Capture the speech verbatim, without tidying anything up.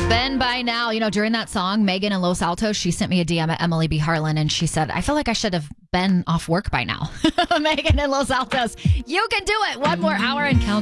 Ben by now, you know, during that song, Megan in Los Altos, she sent me a D M at Emily B. Harlan and she said, I feel like I should have been off work by now. Megan in Los Altos, you can do it. One more hour and count.